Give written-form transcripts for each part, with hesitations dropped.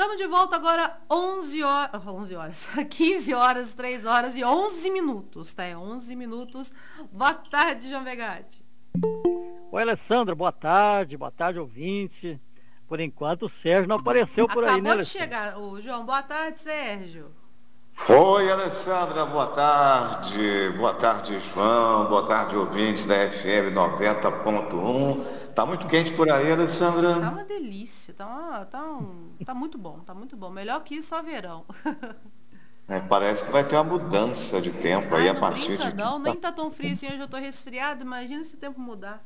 Estamos de volta agora 11 horas, 15 horas, 3 horas e 11 minutos, tá? 11 minutos. Boa tarde, João Vegatti. Oi, Alessandra, boa tarde, ouvinte. Por enquanto o Sérgio não apareceu por aí, né, Acabou de Alessandra? chegar, o João. Boa tarde, Sérgio. Oi, Alessandra, boa tarde. Boa tarde, João. Boa tarde, ouvintes da FM 90.1. Tá muito quente por aí, Alessandra? Tá uma delícia, tá muito bom, tá muito bom. Melhor que isso, só verão. Parece que vai ter uma mudança de tempo aí Ai, a não partir brinca de não, quinta. nem tá tão frio assim, hoje eu tô resfriado, imagina se o tempo mudar.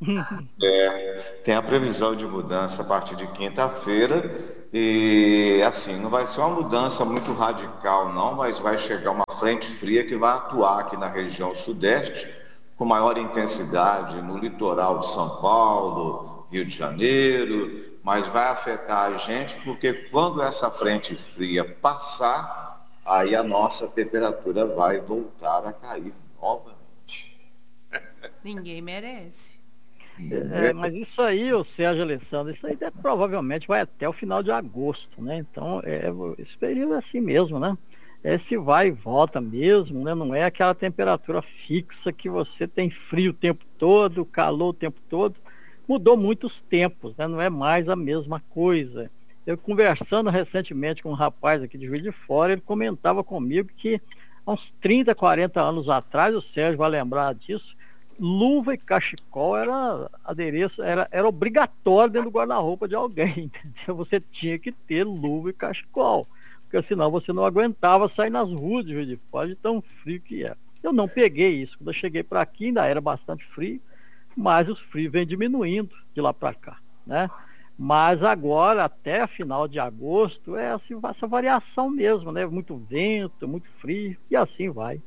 Tem a previsão de mudança a partir de quinta-feira e assim, não vai ser uma mudança muito radical não, mas vai chegar uma frente fria que vai atuar aqui na região sudeste com maior intensidade no litoral de São Paulo, Rio de Janeiro, mas vai afetar a gente porque quando essa frente fria passar, aí a nossa temperatura vai voltar a cair novamente. Ninguém merece. Mas isso aí, o Sérgio Alessandro, isso aí provavelmente vai até o final de agosto, né? Então, esse período é assim mesmo, né? Se vai e volta mesmo, né? Não é aquela temperatura fixa que você tem frio o tempo todo, calor o tempo todo. Mudou muitos tempos, né? Não é mais a mesma coisa. Eu conversando recentemente com um rapaz aqui de Juiz de Fora, ele comentava comigo que há uns 30, 40 anos atrás, o Sérgio vai lembrar disso, luva e cachecol era adereço, era obrigatório dentro do guarda-roupa de alguém, entendeu? Você tinha que ter luva e cachecol, porque senão você não aguentava sair nas ruas de Juiz de Fora de tão frio que era. Eu não peguei isso, quando eu cheguei para aqui ainda era bastante frio, mas os frios vêm diminuindo de lá para cá, né? Mas agora, até final de agosto, é assim, essa variação mesmo, né? Muito vento, muito frio, e assim vai.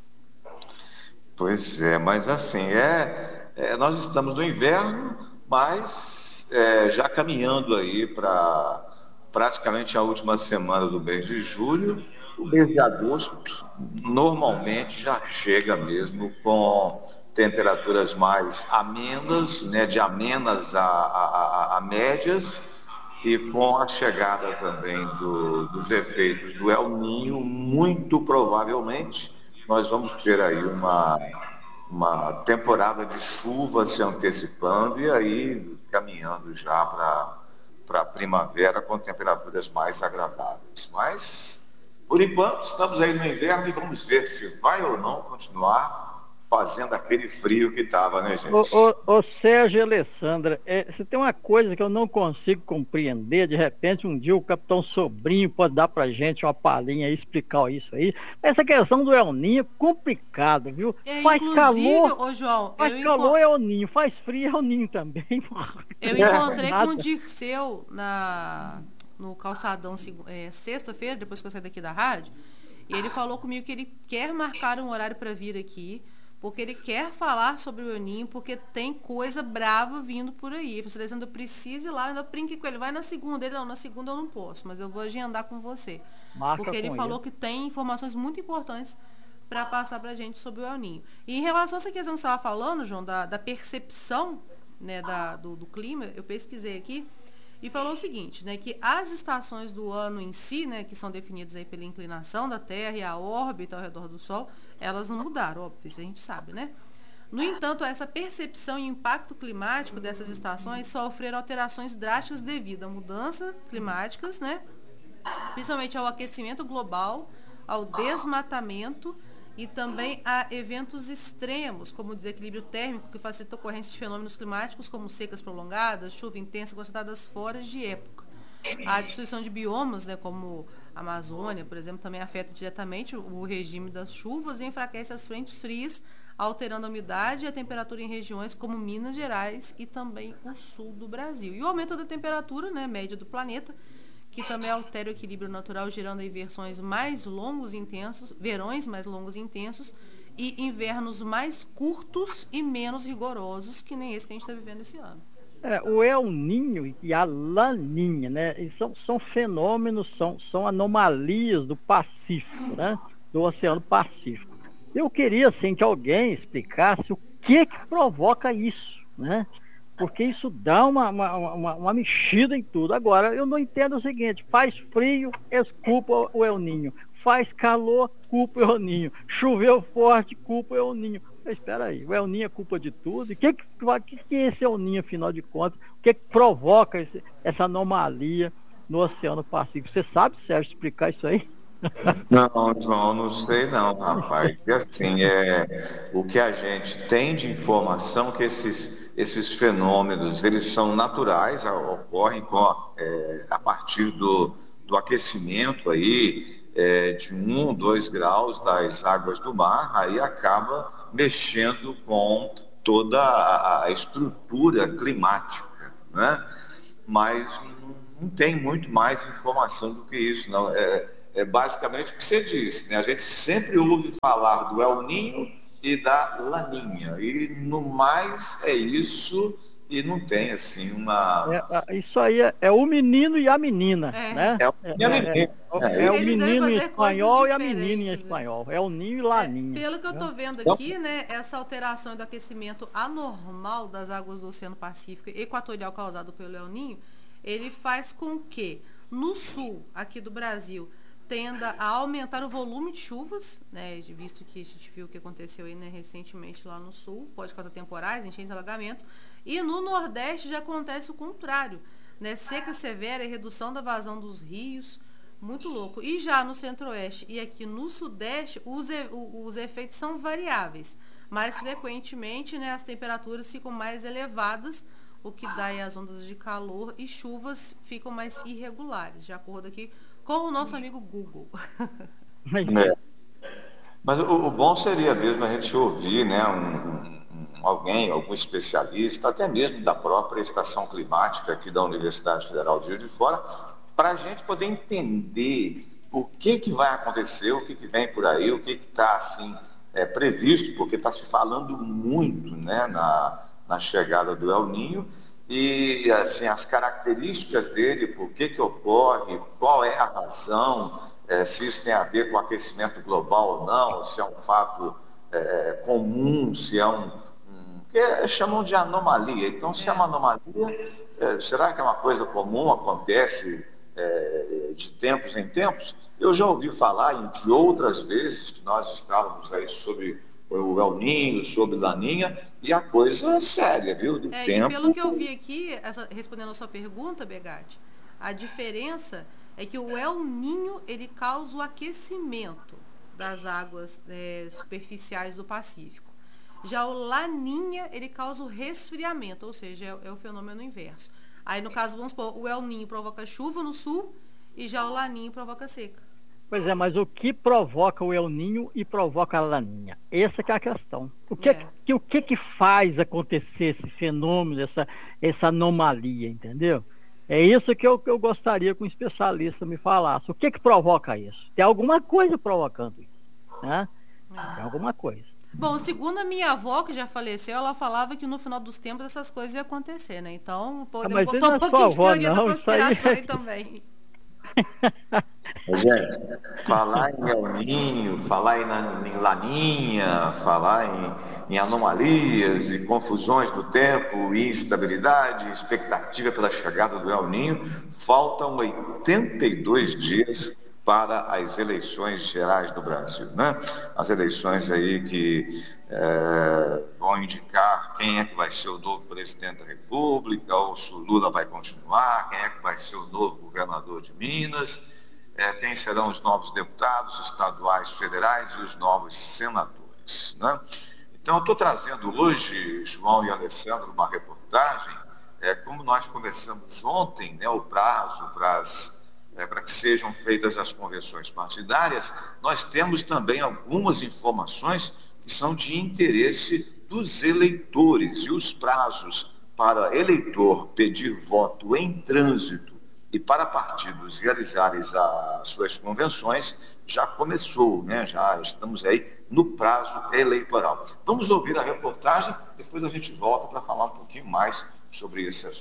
Pois é, mas assim, nós estamos no inverno, mas já caminhando aí para praticamente a última semana do mês de julho, o mês de agosto normalmente já chega mesmo com temperaturas mais amenas, né, de amenas a médias, e com a chegada também dos efeitos do El Niño, muito provavelmente nós vamos ter aí uma temporada de chuva se antecipando e aí caminhando já para a primavera com temperaturas mais agradáveis. Mas, por enquanto, estamos aí no inverno e vamos ver se vai ou não continuar fazendo aquele frio que estava, né, gente? Ô Sérgio e Alessandra, você tem uma coisa que eu não consigo compreender, de repente um dia o Capitão Sobrinho pode dar pra gente uma palhinha e explicar isso aí. Essa questão do El Niño é complicado, viu? Inclusive, ô João, Faz calor é El Niño, faz frio é El Niño também. Eu encontrei com o Dirceu no calçadão sexta-feira, depois que eu saí daqui da rádio, e ele falou comigo que ele quer marcar um horário para vir aqui, porque ele quer falar sobre o El Niño, porque tem coisa brava vindo por aí. Você dizendo, eu preciso ir lá, eu ainda brinquei com ele, vai na segunda. Ele, não, na segunda eu não posso, mas eu vou agendar com você. Porque ele falou que tem informações muito importantes para passar para a gente sobre o El Niño. E em relação a essa questão que você estava falando, João, da percepção, né, do clima, eu pesquisei aqui e falou o seguinte, né, que as estações do ano em si, né, que são definidas aí pela inclinação da Terra e a órbita ao redor do Sol, elas não mudaram, óbvio, isso a gente sabe, né? No entanto, essa percepção e impacto climático dessas estações sofreram alterações drásticas devido a mudanças climáticas, né, principalmente ao aquecimento global, ao desmatamento e também a eventos extremos, como o desequilíbrio térmico, que facilita a ocorrência de fenômenos climáticos como secas prolongadas, chuva intensa concentradas fora de época. A destruição de biomas, né, como a Amazônia, por exemplo, também afeta diretamente o regime das chuvas e enfraquece as frentes frias, alterando a umidade e a temperatura em regiões como Minas Gerais e também o sul do Brasil. E o aumento da temperatura, né, média do planeta, que também altera o equilíbrio natural, gerando aí verões mais longos e intensos e invernos mais curtos e menos rigorosos, que nem esse que a gente está vivendo esse ano. O El Niño e a Laninha, né? E são fenômenos, são anomalias do Pacífico, né? Do Oceano Pacífico. Eu queria, assim, que alguém explicasse o que provoca isso, né? porque isso dá uma mexida em tudo. Agora, eu não entendo o seguinte, faz frio, culpa o El Ninho. Faz calor, culpa o El Ninho. Choveu forte, culpa o El Ninho. Mas espera aí, o El Ninho é culpa de tudo? E o que é esse El Ninho, afinal de contas? O que provoca essa anomalia no Oceano Pacífico? Você sabe, Sérgio, explicar isso aí? Não, João, não sei não, rapaz. E assim, o que a gente tem de informação que esses fenômenos, eles são naturais, ocorrem a partir do aquecimento aí, de 1, 2 graus das águas do mar, aí acaba mexendo com toda a estrutura climática, né? Mas não tem muito mais informação do que isso, não. É basicamente o que você disse, né? A gente sempre ouve falar do El Ninho e da Laninha, e no mais é isso, e não tem assim uma. Isso aí é o menino e a menina, né? É o minha menina. É o Eles devem menino em fazer coisas espanhol e a menina em diferentes, né? espanhol. É o ninho e laninha. Pelo que eu Né? estou vendo aqui, né, essa alteração do aquecimento anormal das águas do Oceano Pacífico equatorial causado pelo El Niño, ele faz com que no sul aqui do Brasil tenda a aumentar o volume de chuvas, né, visto que a gente viu o que aconteceu aí, né, recentemente lá no sul, pode causar temporais, enchentes, alagamentos, e no Nordeste já acontece o contrário, né, seca severa e redução da vazão dos rios. Muito louco. E já no Centro-Oeste e aqui no Sudeste, os efeitos são variáveis. Mais frequentemente, né, as temperaturas ficam mais elevadas, o que dá aí as ondas de calor e chuvas ficam mais irregulares, de acordo aqui com o nosso amigo Google. É. Mas o bom seria mesmo a gente ouvir, né, alguém, algum especialista, até mesmo da própria estação climática aqui da Universidade Federal de Juiz de Fora, para a gente poder entender o que vai acontecer, o que vem por aí, o que está assim, previsto, porque está se falando muito, né, na chegada do El Niño e assim, as características dele, por que ocorre, qual é a razão, se isso tem a ver com o aquecimento global ou não, se é um fato comum, se é que chamam de anomalia. Então, se é uma anomalia, será que é uma coisa comum, acontece de tempos em tempos? Eu já ouvi falar de outras vezes que nós estávamos aí sobre o El Niño, sobre Laninha, e a coisa é séria, viu? Do tempo. E pelo que eu vi aqui, respondendo a sua pergunta, Begatti, a diferença é que o El Niño, ele causa o aquecimento das águas superficiais do Pacífico. Já o Laninha, ele causa o resfriamento, ou seja, é o fenômeno inverso. Aí, no caso, vamos supor, o El Niño provoca chuva no sul e já o Laninha provoca seca. Pois é, mas o que provoca o El Niño e provoca a Laninha? Essa que é a questão. O que faz acontecer esse fenômeno, essa anomalia, entendeu? É isso que eu gostaria que um especialista me falasse. O que provoca isso? Tem alguma coisa provocando isso, né? Tem alguma coisa. Bom, segundo a minha avó, que já faleceu, ela falava que no final dos tempos essas coisas iam acontecer, né? Então, podemos botar um pouquinho de teoria da conspiração aí também. Gente, falar em El Niño, falar em Laninha, falar em anomalias e confusões do tempo, instabilidade, expectativa pela chegada do El Niño, faltam 82 dias para as eleições gerais do Brasil, né? As eleições aí que vão indicar quem é que vai ser o novo presidente da República, ou se o Lula vai continuar, quem é que vai ser o novo governador de Minas, quem serão os novos deputados estaduais, federais e os novos senadores, né? Então, eu estou trazendo hoje, João e Alessandro, uma reportagem, como nós começamos ontem, né, o prazo para que sejam feitas as convenções partidárias, nós temos também algumas informações que são de interesse dos eleitores, e os prazos para eleitor pedir voto em trânsito e para partidos realizarem as suas convenções já começou, né? Já estamos aí no prazo eleitoral. Vamos ouvir a reportagem, depois a gente volta para falar um pouquinho mais sobre esse assunto.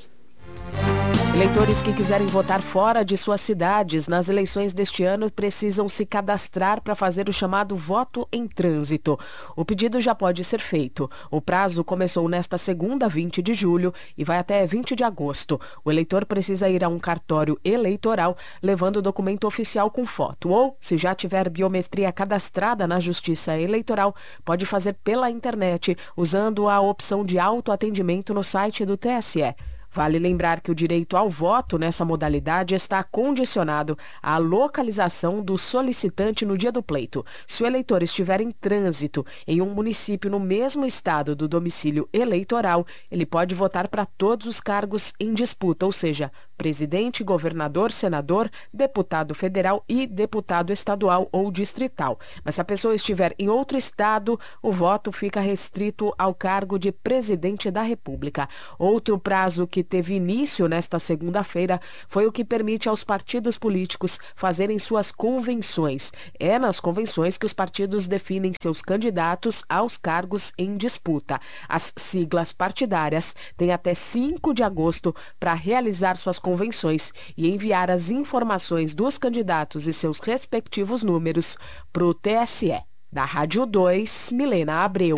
Eleitores que quiserem votar fora de suas cidades nas eleições deste ano precisam se cadastrar para fazer o chamado voto em trânsito. O pedido já pode ser feito. O prazo começou nesta segunda, 20 de julho, e vai até 20 de agosto. O eleitor precisa ir a um cartório eleitoral levando o documento oficial com foto. Ou, se já tiver biometria cadastrada na Justiça Eleitoral, pode fazer pela internet, usando a opção de autoatendimento no site do TSE. Vale lembrar que o direito ao voto nessa modalidade está condicionado à localização do solicitante no dia do pleito. Se o eleitor estiver em trânsito em um município no mesmo estado do domicílio eleitoral, ele pode votar para todos os cargos em disputa, ou seja, presidente, governador, senador, deputado federal e deputado estadual ou distrital. Mas se a pessoa estiver em outro estado, o voto fica restrito ao cargo de presidente da República. Outro prazo que teve início nesta segunda-feira foi o que permite aos partidos políticos fazerem suas convenções. É nas convenções que os partidos definem seus candidatos aos cargos em disputa. As siglas partidárias têm até 5 de agosto para realizar suas convenções e enviar as informações dos candidatos e seus respectivos números para o TSE. Da Rádio 2, Milena Abreu.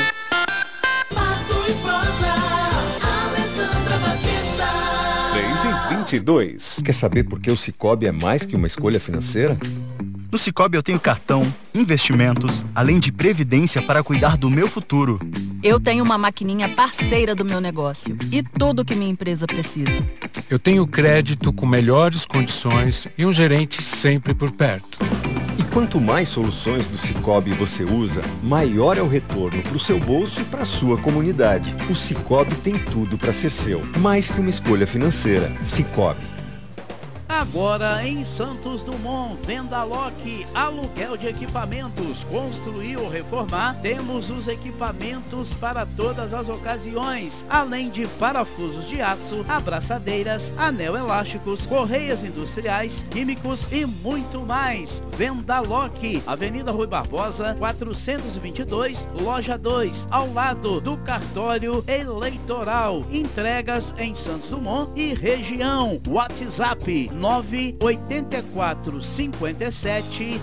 3h22. Quer saber por que o Sicoob é mais que uma escolha financeira? No Sicoob eu tenho cartão, investimentos, além de previdência para cuidar do meu futuro. Eu tenho uma maquininha parceira do meu negócio e tudo que minha empresa precisa. Eu tenho crédito com melhores condições e um gerente sempre por perto. E quanto mais soluções do Sicoob você usa, maior é o retorno para o seu bolso e para a sua comunidade. O Sicoob tem tudo para ser seu, mais que uma escolha financeira. Sicoob. Agora em Santos Dumont, Vendaloc, aluguel de equipamentos, construir ou reformar, temos os equipamentos para todas as ocasiões, além de parafusos de aço, abraçadeiras, anel elásticos, correias industriais, químicos e muito mais. Vendaloc, Avenida Rui Barbosa, 422, Loja 2, ao lado do cartório eleitoral. Entregas em Santos Dumont e região. WhatsApp 984 57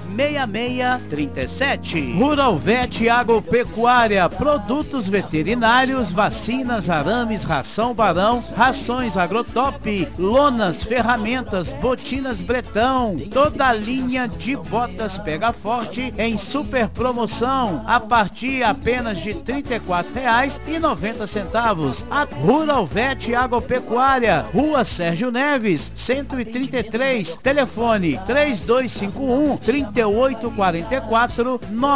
6637. Rural Vet Agropecuária, produtos veterinários, vacinas, arames, ração Barão, rações Agrotop, lonas, ferramentas, botinas Bretão, toda a linha de botas Pega Forte em super promoção a partir apenas de R$ 34,90. A Rural Vet Agropecuária, Rua Sérgio Neves, 133, telefone 3251-3844,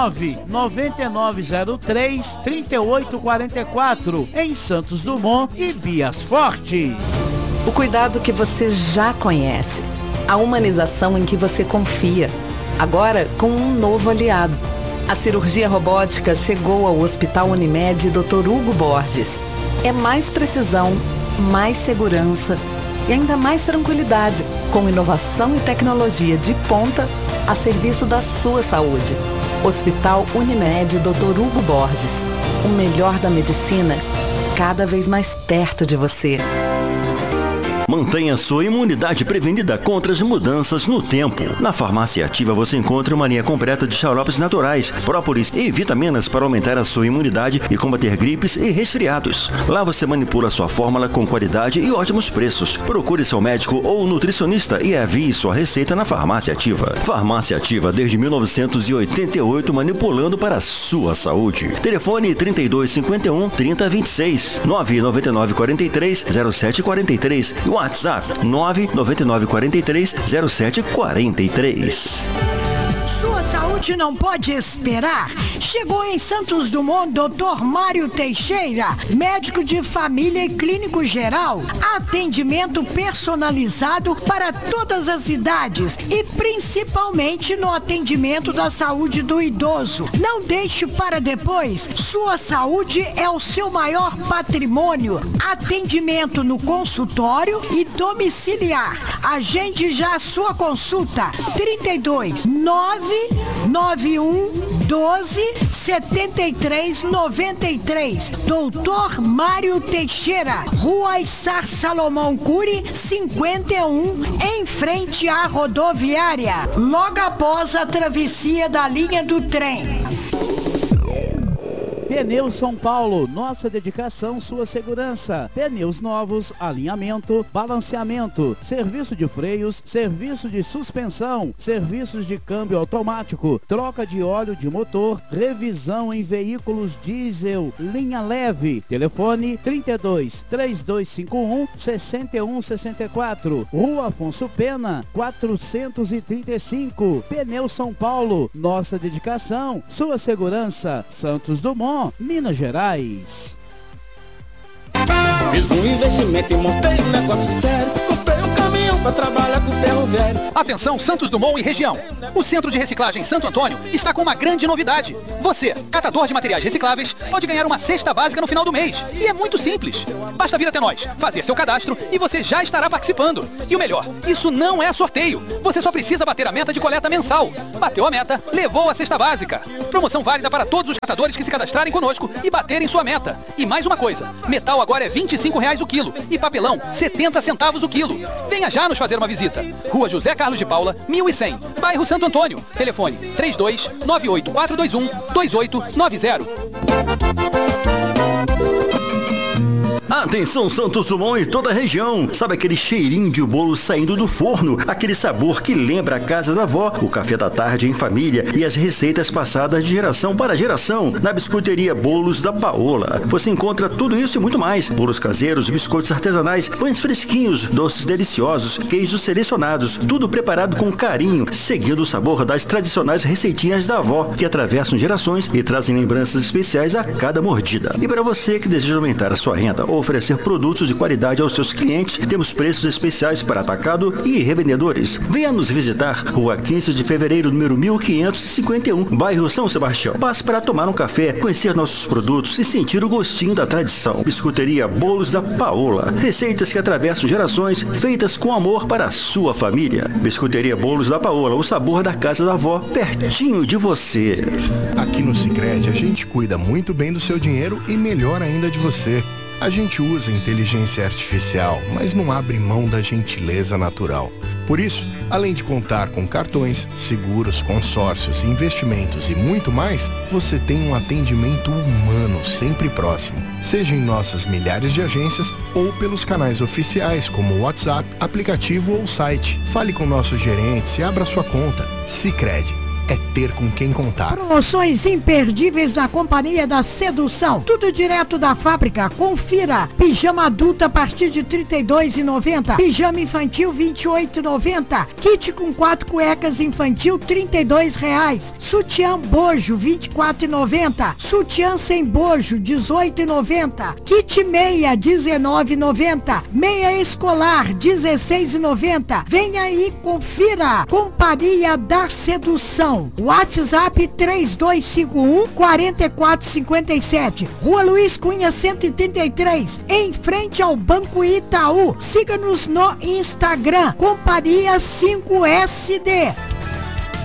99903-3844, em Santos Dumont e Bias Forte. O cuidado que você já conhece, a humanização em que você confia, agora com um novo aliado. A cirurgia robótica chegou ao Hospital Unimed Dr. Hugo Borges. É mais precisão, mais segurança e ainda mais tranquilidade, com inovação e tecnologia de ponta a serviço da sua saúde. Hospital Unimed Dr. Hugo Borges. O melhor da medicina, cada vez mais perto de você. Mantenha sua imunidade prevenida contra as mudanças no tempo. Na Farmácia Ativa você encontra uma linha completa de xaropes naturais, própolis e vitaminas para aumentar a sua imunidade e combater gripes e resfriados. Lá você manipula sua fórmula com qualidade e ótimos preços. Procure seu médico ou nutricionista e envie sua receita na Farmácia Ativa. Farmácia Ativa desde 1988, manipulando para a sua saúde. Telefone 3251-3026, 99943-0743. WhatsApp 99943-0743. Sua saúde não pode esperar. Chegou em Santos Dumont Dr. Mário Teixeira, médico de família e clínico geral. Atendimento personalizado para todas as idades e principalmente no atendimento da saúde do idoso. Não deixe para depois. Sua saúde é o seu maior patrimônio. Atendimento no consultório e domiciliar. Agende já a sua consulta. 32 9 9112-7393. Doutor Mário Teixeira, Rua Issar Salomão Cury, 51, em frente à rodoviária, logo após a travessia da linha do trem. Pneus São Paulo, nossa dedicação, sua segurança. Pneus novos, alinhamento, balanceamento, serviço de freios, serviço de suspensão, serviços de câmbio automático, troca de óleo de motor, revisão em veículos diesel, linha leve. Telefone 32-3251-6164. Rua Afonso Pena, 435. Pneus São Paulo, nossa dedicação, sua segurança. Santos Dumont, Minas Gerais. Fiz um investimento e montei um negócio sério. Comprei um caminhão pra trabalhar com ferro velho. Atenção Santos Dumont e região. O Centro de Reciclagem Santo Antônio está com uma grande novidade. Você, catador de materiais recicláveis, pode ganhar uma cesta básica no final do mês. E é muito simples. Basta vir até nós, fazer seu cadastro e você já estará participando. E o melhor, isso não é sorteio. Você só precisa bater a meta de coleta mensal. Bateu a meta, levou a cesta básica. Promoção válida para todos os catadores que se cadastrarem conosco e baterem sua meta. E mais uma coisa, metal agora é R$25 o quilo e papelão 70 centavos o quilo. Venha já nos fazer uma visita. Rua José Carlos de Paula, 1100, bairro Santo Antônio. Telefone 32-98421-2890. Atenção Santos Dumont e toda a região. Sabe aquele cheirinho de bolo saindo do forno? Aquele sabor que lembra a casa da avó, o café da tarde em família e as receitas passadas de geração para geração. Na biscoiteria Bolos da Paola você encontra tudo isso e muito mais. Bolos caseiros, biscoitos artesanais, pães fresquinhos, doces deliciosos, queijos selecionados, tudo preparado com carinho, seguindo o sabor das tradicionais receitinhas da avó, que atravessam gerações e trazem lembranças especiais a cada mordida. E para você que deseja aumentar a sua renda ou oferecer produtos de qualidade aos seus clientes, temos preços especiais para atacado e revendedores. Venha nos visitar, Rua 15 de Fevereiro, número 1551, bairro São Sebastião. Passe para tomar um café, conhecer nossos produtos e sentir o gostinho da tradição. Biscoiteria Bolos da Paola. Receitas que atravessam gerações, feitas com amor para a sua família. Biscoiteria Bolos da Paola, o sabor da casa da avó, pertinho de você. Aqui no Sicredi, a gente cuida muito bem do seu dinheiro e melhor ainda de você. A gente usa inteligência artificial, mas não abre mão da gentileza natural. Por isso, além de contar com cartões, seguros, consórcios, investimentos e muito mais, você tem um atendimento humano sempre próximo, seja em nossas milhares de agências ou pelos canais oficiais como o WhatsApp, aplicativo ou site. Fale com nossos gerentes e abra sua conta. Sicredi. É ter com quem contar. Promoções imperdíveis na Companhia da Sedução. Tudo direto da fábrica. Confira. Pijama adulto a partir de R$ 32,90. Pijama infantil R$ 28,90. Kit com 4 cuecas infantil R$ 32,00. Sutiã bojo R$ 24,90. Sutiã sem bojo R$ 18,90. Kit meia R$ 19,90. Meia escolar R$ 16,90. Venha aí, confira. Companhia da Sedução. WhatsApp 3251-4457. Rua Luiz Cunha 133, em frente ao Banco Itaú. Siga-nos no Instagram, Companhia 5SD.